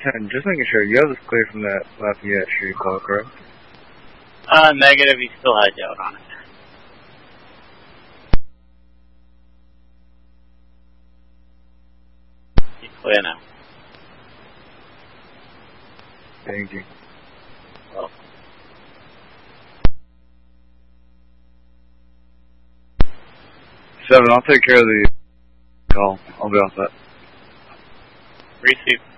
10, just making sure, you have this clear from that Lafayette Street call, correct? Negative, he still had you out on it. He's clear now. Thank you. Well. 7, I'll take care of the call. I'll be off that. Receive.